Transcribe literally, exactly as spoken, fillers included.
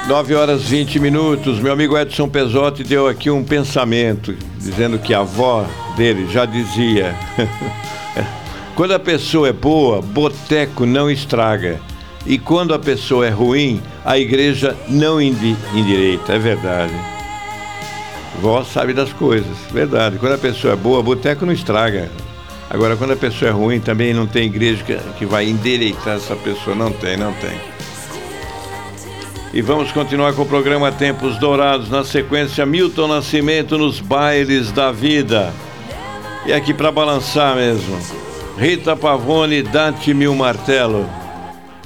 nove horas e vinte minutos. Meu amigo Edson Pesotti deu aqui um pensamento, dizendo que a avó dele já dizia: quando a pessoa é boa, boteco não estraga. E quando a pessoa é ruim, a igreja não indi- endireita. É verdade. Vó sabe das coisas. Verdade. Quando a pessoa é boa, boteco não estraga. Agora, quando a pessoa é ruim, também não tem igreja que, que vai endireitar essa pessoa. Não tem, não tem. E vamos continuar com o programa Tempos Dourados. Na sequência, Milton Nascimento nos bailes da vida. E aqui para balançar mesmo, Rita Pavone, dá-te-me um martelo.